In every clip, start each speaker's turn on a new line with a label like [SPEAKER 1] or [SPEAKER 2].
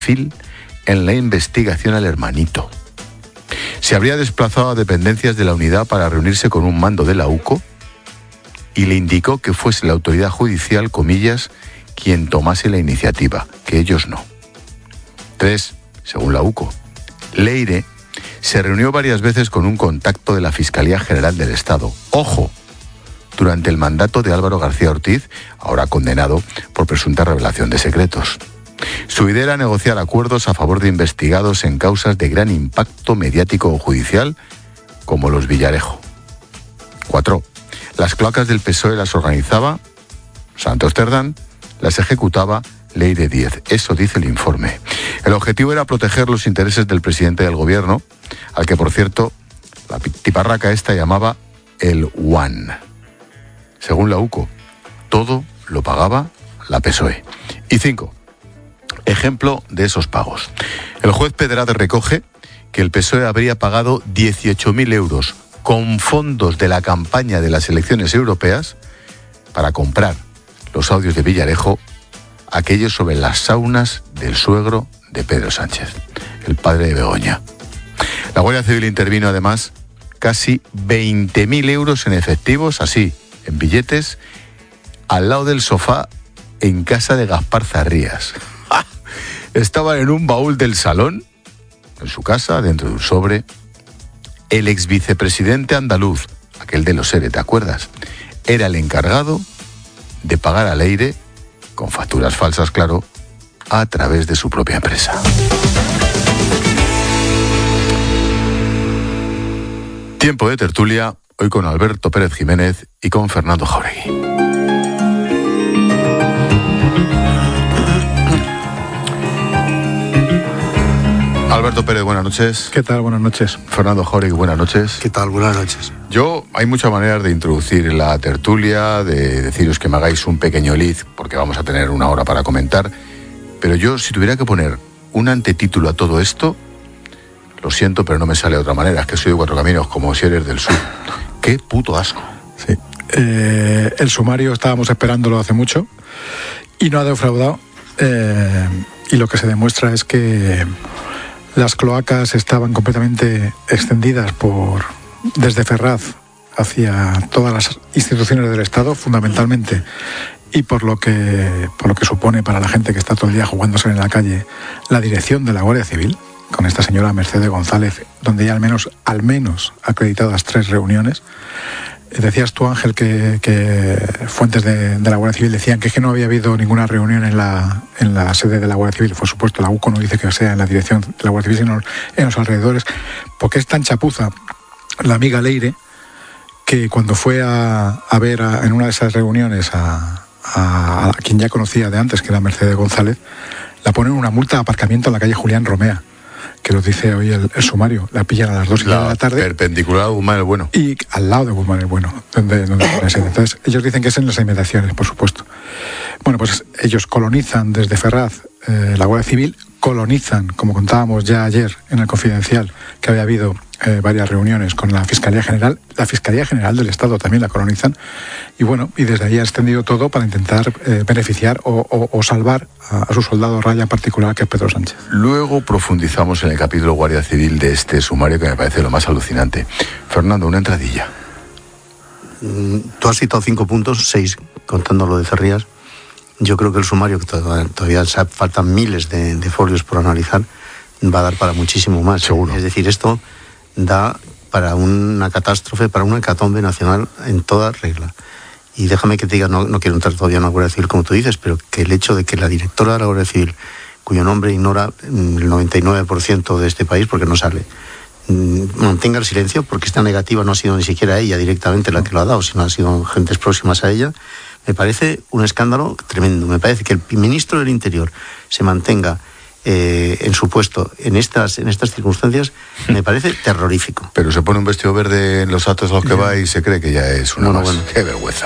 [SPEAKER 1] en la investigación al hermanito. Se habría desplazado a dependencias de la unidad para reunirse con un mando de la UCO y le indicó que fuese la autoridad judicial, comillas, quien tomase la iniciativa, que ellos no. 3. Según la UCO, Leire se reunió varias veces con un contacto de la Fiscalía General del Estado. ¡Ojo! Durante el mandato de Álvaro García Ortiz, ahora condenado por presunta revelación de secretos. Su idea era negociar acuerdos a favor de investigados en causas de gran impacto mediático o judicial, como los Villarejo. 4. Las cloacas del PSOE las organizaba Santos Cerdán, las ejecutaba Leire Díez. Eso dice el informe. El objetivo era proteger los intereses del presidente del gobierno, al que, por cierto, la tiparraca esta llamaba el One. Según la UCO, todo lo pagaba la PSOE. Y 5. Ejemplo de esos pagos. El juez Pedrad recoge que el PSOE habría pagado 18.000 euros con fondos de la campaña de las elecciones europeas para comprar los audios de Villarejo, aquellos sobre las saunas del suegro de Pedro Sánchez, el padre de Begoña. La Guardia Civil intervino además casi 20.000 euros en efectivos, así, en billetes, al lado del sofá en casa de Gaspar Zarrías. Estaban en un baúl del salón, en su casa, dentro de un sobre, el exvicepresidente andaluz, aquel de los ERE, ¿te acuerdas? Era el encargado de pagar a Leire, con facturas falsas, claro, a través de su propia empresa. Tiempo de tertulia, hoy con Alberto Pérez Jiménez y con Fernando Jáuregui. Alberto Pérez, buenas noches.
[SPEAKER 2] ¿Qué tal? Buenas noches.
[SPEAKER 1] Fernando Jáuregui, buenas noches.
[SPEAKER 3] ¿Qué tal? Buenas noches.
[SPEAKER 1] Hay muchas maneras de introducir la tertulia, de deciros que me hagáis un pequeño lead, porque vamos a tener una hora para comentar, pero yo, si tuviera que poner un antetítulo a todo esto, lo siento, pero no me sale de otra manera, es que soy de Cuatro Caminos, como si eres del sur. ¡Qué puto asco!
[SPEAKER 2] Sí. El sumario estábamos esperándolo hace mucho y no ha defraudado, y lo que se demuestra es que las cloacas estaban completamente extendidas desde Ferraz hacia todas las instituciones del Estado, fundamentalmente, y por lo que supone para la gente que está todo el día jugándose en la calle, la dirección de la Guardia Civil, con esta señora Mercedes González, donde ya al menos acreditadas 3 reuniones. Decías tú, Ángel, que fuentes de la Guardia Civil decían que no había habido ninguna reunión en la sede de la Guardia Civil. Por supuesto, la UCO no dice que sea en la dirección de la Guardia Civil, sino en los alrededores, porque es tan chapuza la amiga Leire que cuando fue a ver en una de esas reuniones a quien ya conocía de antes, que era Mercedes González, la ponen una multa de aparcamiento en la calle Julián Romea, que lo dice hoy el sumario. La pillan a las 2:30 de la tarde.
[SPEAKER 1] Perpendicular a Guzmán el Bueno.
[SPEAKER 2] Y al lado de Guzmán el Bueno, donde entonces ellos dicen que es en las inmediaciones, por supuesto. Bueno, pues ellos colonizan desde Ferraz, la Guardia Civil, colonizan, como contábamos ya ayer en el Confidencial, que había habido varias reuniones con la Fiscalía General. La Fiscalía General del Estado también la colonizan. Y bueno, y desde ahí ha extendido todo para intentar beneficiar o salvar a su soldado raya en particular, que es Pedro Sánchez.
[SPEAKER 1] Luego profundizamos en el capítulo Guardia Civil de este sumario, que me parece lo más alucinante. Fernando, una entradilla.
[SPEAKER 3] Tú has citado 5 puntos, 6 contando lo de Zarrías. Yo creo que el sumario, que todavía faltan miles de folios por analizar, va a dar para muchísimo más.
[SPEAKER 1] Seguro.
[SPEAKER 3] Es decir, esto da para una catástrofe, para una hecatombe nacional en toda regla. Y déjame que te diga, no quiero entrar todavía en la Guardia Civil como tú dices, pero que el hecho de que la directora de la Guardia Civil, cuyo nombre ignora el 99% de este país porque no sale, mantenga el silencio, porque esta negativa no ha sido ni siquiera ella directamente la que lo ha dado, sino han sido gentes próximas a ella, me parece un escándalo tremendo. Me parece que el ministro del Interior se mantenga en su puesto en estas circunstancias, me parece terrorífico.
[SPEAKER 1] Pero se pone un vestido verde en los actos a los que va y se cree que ya es una más. Bueno. ¡Qué vergüenza!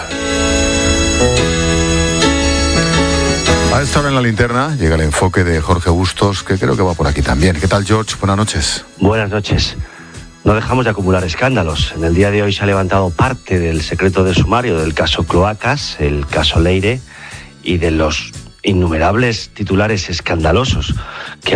[SPEAKER 1] A esta hora en la linterna llega el enfoque de Jorge Bustos, que creo que va por aquí también. ¿Qué tal, George? Buenas noches.
[SPEAKER 4] Buenas noches. No dejamos de acumular escándalos. En el día de hoy se ha levantado parte del secreto de sumario del caso Cloacas, el caso Leire, y de los innumerables titulares escandalosos que